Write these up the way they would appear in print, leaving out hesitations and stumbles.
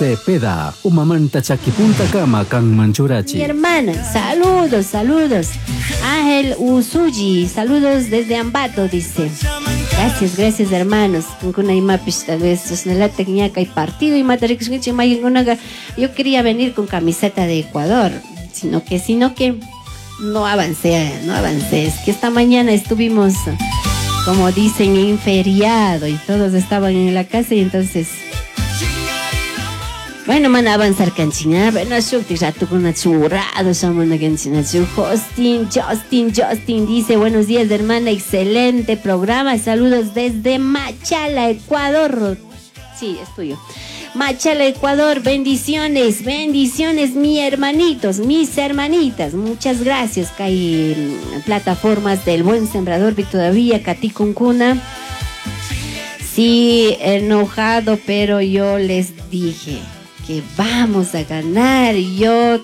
Cepeda, umamanta chakipunta kama kan manchurachi. Mi hermana, saludos, saludos. Ángel Usuji, saludos desde Ambato, dice. Gracias, gracias hermanos. Kuna imapis tal vez es la técnica y partido y yo quería venir con camiseta de Ecuador, sino que no avancé. Es que esta mañana estuvimos, como dicen, en feriado y todos estaban en la casa y entonces bueno, man avanzar canchina, bueno, shukti rato con una churrado, shamana canchina. Justin dice, buenos días hermana, excelente programa, saludos desde Machala, Ecuador. Sí, es tuyo. Machala, Ecuador, bendiciones, mis hermanitos, mis hermanitas, muchas gracias. Que hay plataformas del Buen Sembrador, y todavía Cati Cuncuna. Sí, enojado, pero yo les dije que vamos a ganar. Yo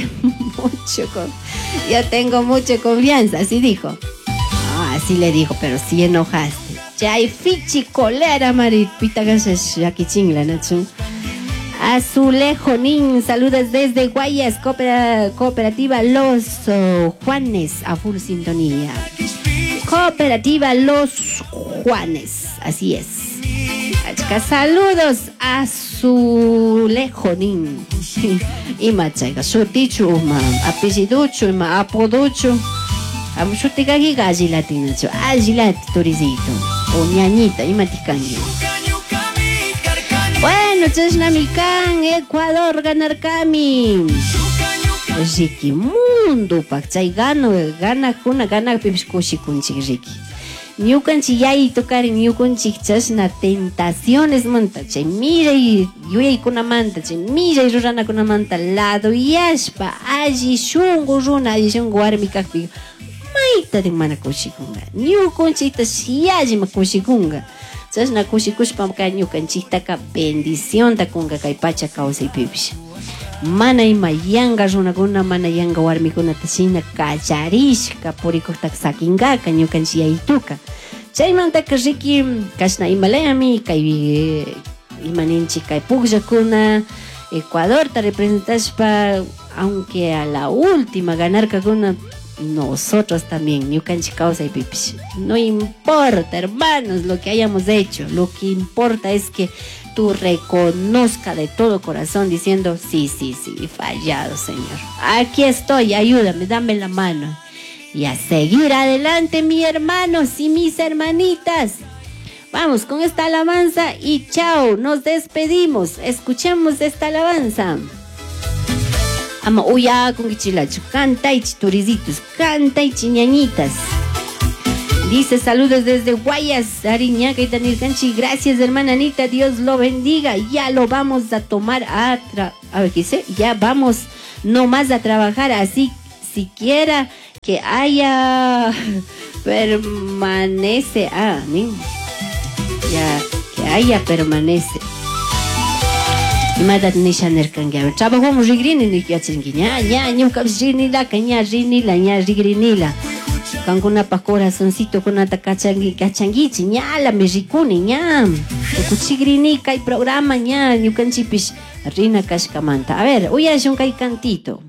tengo mucha confianza, así dijo. Así le dijo, pero sí enojaste. Ya hay fichi colera, maripita, aquí chingla, Nacho. Azulejo Nin, saludos desde Guayas, Cooperativa Los Juanes, a full sintonía. Cooperativa Los Juanes, así es. Saludos a Azulejo Nin. Y machaiga, sotichu, apelliducho, apoducho. Amushutikagi gaji latina, agilati torizito. O ñañita, y maticangi. Bueno, Chasnamican, Ecuador, ganar Kami. Riki mundo, pachay gana pipishkoshi kunchik Riki. Ñukanchik yay tocar ñukanchik chasna tentaciones manta, chay mira y yuyaykunamanta, chay mira y ruranakunamanta lado yashpa, alli shungu runa, alli shungu warmi kakpi. Maita de mana kushikunga. Ñukanchikta siyallima kushikunga. Chasna kushikushpa ka ñukanchiktaka bendición takunga kay pacha kawsaypipish. Mana ima yanga runakuna, mana yanga warmikunata shina kallarishka purikuqta sakingaka ñukanchik yaytuka. Chaymantaka Riki kashna imalayami kay imaninchik kay puglakuna Ecuadorta representashpa, aunque a la última ganarkakuna nosotros también, ñukanchik kawsaypipish. No importa, hermanos, lo que hayamos hecho, lo que importa es que tú reconozca de todo corazón diciendo, sí, fallado, Señor. Aquí estoy, ayúdame, dame la mano. Y a seguir adelante, mis hermanos y mis hermanitas. Vamos con esta alabanza y chao, nos despedimos. Escuchemos esta alabanza. Ama uya con kichilacho, canta y chiturizitos, canta y chiñañitas. Dice saludos desde Guayas, Ariñaca y Tanilcanchi. Gracias, hermana Anita, Dios lo bendiga. Ya lo vamos a tomar a ver qué dice. Ya vamos nomás a trabajar, así siquiera que haya permanece. Ya que haya permanece. Imadat nishaner kangya. Trabajamos rigrini ni kiachinginya. Ya nyuka rinila kanya rinila nya rigrinila. Kankunapa corazoncito kunata kachangichi ñala me rikuni ñam kuchigrini kay programa ña ñukanchipish rina kashkamanta. A ver, uyashun kay cantito.